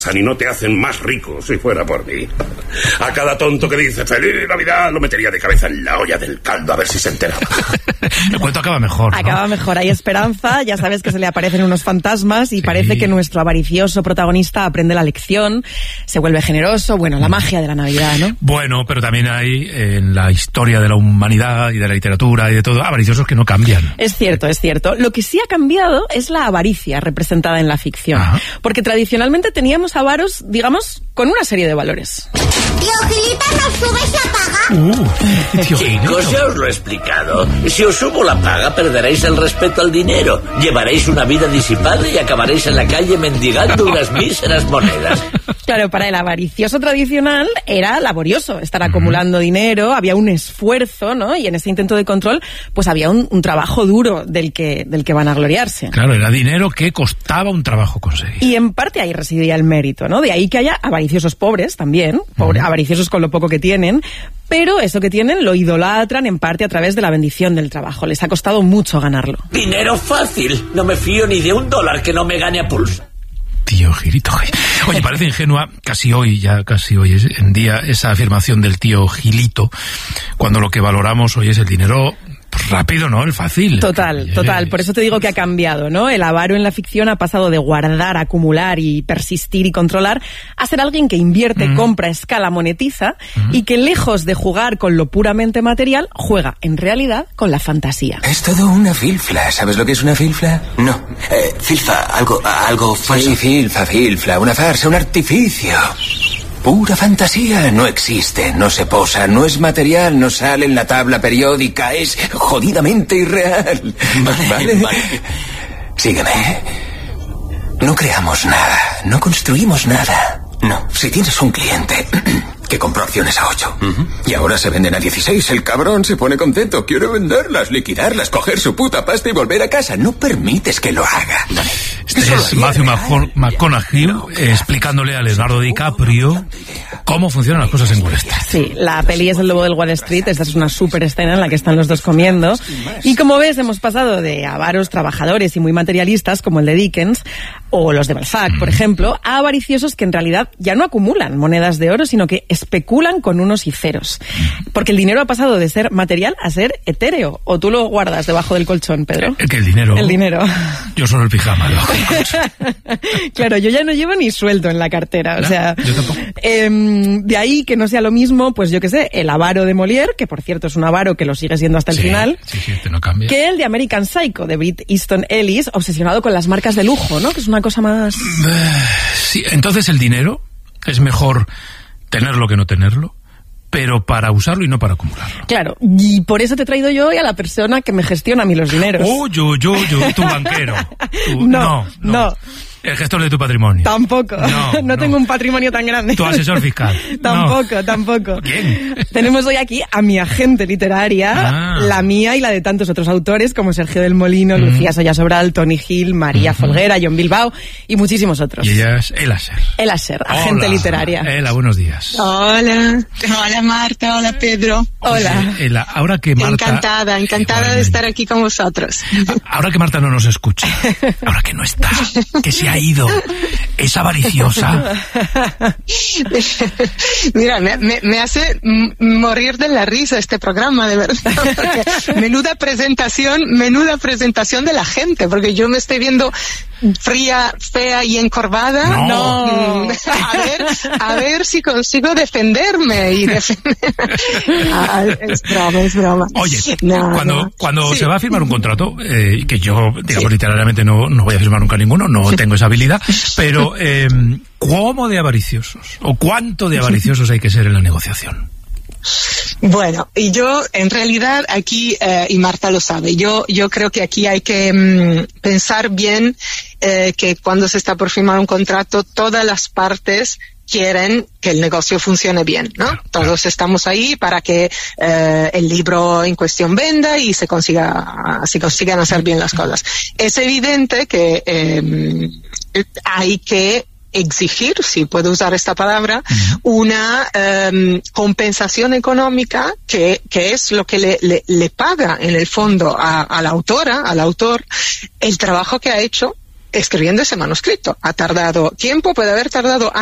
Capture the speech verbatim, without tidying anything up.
y no te hacen más rico si fuera por mí. A cada tonto que dice ¡Feliz Navidad! Lo metería de cabeza en la olla del caldo a ver si se enteraba. El cuento acaba mejor, ¿no? Acaba mejor, hay esperanza, ya sabes que se le aparecen unos fantasmas y sí. Parece que nuestro avaricioso protagonista aprende la lección, se vuelve generoso, bueno, la magia de la Navidad, ¿no? Bueno, pero también hay en la historia de la humanidad y de la literatura y de todo, avariciosos que no cambian. Es cierto, es cierto. Lo que sí ha cambiado es la avaricia representada en la ficción, Ajá. porque tradicionalmente teníamos avaros, digamos, con una serie de valores. Tío Gilito, ¿nos subes la paga? Uh, Chicos, ya os lo he explicado. Si os subo la paga, perderéis el respeto al dinero. Llevaréis una vida disipada y acabaréis en la calle mendigando unas míseras monedas. Claro, para el avaricioso tradicional era laborioso estar acumulando uh-huh. dinero, había un esfuerzo, ¿no? Y en ese intento de control, pues había un, un trabajo duro del que, del que van a gloriarse. Claro, era dinero que costaba un trabajo conseguir. Y en parte ahí residía el mérito, ¿no? De ahí que haya avariciosos pobres también, pobre, uh-huh. avariciosos con lo poco que tienen, pero eso que tienen lo idolatran en parte a través de la bendición del trabajo. Les ha costado mucho ganarlo. Dinero fácil. No me fío ni de un dólar que no me gane a pulso. Tío Gilito. Oye, parece ingenua, casi hoy, ya casi hoy en día, esa afirmación del tío Gilito, cuando lo que valoramos hoy es el dinero rápido, ¿no? El fácil. Total, el total. Por eso te digo que ha cambiado, ¿no? El avaro en la ficción ha pasado de guardar, acumular y persistir y controlar a ser alguien que invierte, mm. compra, escala, monetiza mm. y que lejos de jugar con lo puramente material, juega en realidad con la fantasía. Es todo una filfla. ¿Sabes lo que es una filfla? No. Eh, filfa, algo, algo falso. Sí, filfa, filfla, una farsa, un artificio. Pura fantasía, no existe, no se posa, no es material, no sale en la tabla periódica, es jodidamente irreal. Vale, ¿Vale? vale. Sígueme. No creamos nada, no construimos nada. No, si tienes un cliente que compró acciones a ocho uh-huh. y ahora se venden a dieciséis, el cabrón se pone contento, quiere venderlas, liquidarlas, coger su puta pasta y volver a casa. No permites que lo haga. Este es Matthew McConaughey eh, explicándole a Leonardo DiCaprio cómo funcionan las cosas en Wall Street. Sí, la peli es El lobo del Wall Street. Esta es una súper escena en la que están los dos comiendo. Y como ves, hemos pasado de avaros trabajadores y muy materialistas, como el de Dickens, o los de Balzac, por ejemplo, a avariciosos que en realidad ya no acumulan monedas de oro, sino que especulan con unos y ceros. Porque el dinero ha pasado de ser material a ser etéreo. ¿O tú lo guardas debajo del colchón, Pedro? ¿El que el dinero? El dinero. Yo solo el pijama debajo del colchón. Claro, yo ya no llevo ni sueldo en la cartera. ¿No? O sea, yo tampoco. Eh, de ahí que no sea lo mismo, pues yo qué sé, el avaro de Molière, que por cierto es un avaro que lo sigue siendo hasta el sí, final, sí, sí, este no cambia. Que el de American Psycho, de Bret Easton Ellis, obsesionado con las marcas de lujo, ¿no? Que es una cosa más... Sí, entonces el dinero es mejor tenerlo que no tenerlo, pero para usarlo y no para acumularlo. Claro, y por eso te he traído yo hoy a la persona que me gestiona a mí los dineros. Oh, yo, yo, yo, tu banquero. Tu, no, no, no. no. El gestor de tu patrimonio. Tampoco. No, no, no tengo un patrimonio tan grande. Tu asesor fiscal. Tampoco, no. tampoco. ¿Quién? Tenemos hoy aquí a mi agente literaria, ah. la mía y la de tantos otros autores como Sergio del Molino, mm. Lucía Soya Sobral, Tony Gil, María mm-hmm. Folguera, John Bilbao y muchísimos otros. Y ella es Ela Ser. Ela Ser, agente hola. literaria. Ela, buenos días. Hola. Hola Marta, hola Pedro. Hola. Oye, Ela, ahora que Marta... Encantada, encantada de estar aquí con vosotros. Ahora que Marta no nos escucha, ahora que no está, que se ha ido... Es avariciosa. Mira, me, me, me hace m- morir de la risa este programa, de verdad. Porque menuda presentación, menuda presentación de la gente, porque yo me estoy viendo fría, fea y encorvada. No. no. A ver, a ver si consigo defenderme y defender. Ah, es broma, es broma. Oye, no, cuando, no. cuando sí. se va a firmar un contrato, eh, que yo, digamos, sí. literariamente no, no voy a firmar nunca ninguno, no tengo esa habilidad, pero eh, ¿cómo de avariciosos? ¿O cuánto de avariciosos hay que ser en la negociación? Bueno, y yo en realidad aquí, eh, y Marta lo sabe, yo yo creo que aquí hay que mmm, pensar bien eh, que cuando se está por firmar un contrato, todas las partes quieren que el negocio funcione bien, ¿no? Claro, Todos claro. estamos ahí para que eh, el libro en cuestión venda y se consiga, se consigan hacer bien las cosas. Es evidente que eh, hay que exigir, si puedo usar esta palabra, uh-huh. una um, compensación económica que, que es lo que le, le, le paga en el fondo a, a la autora, al autor, el trabajo que ha hecho escribiendo ese manuscrito. Ha tardado tiempo, puede haber tardado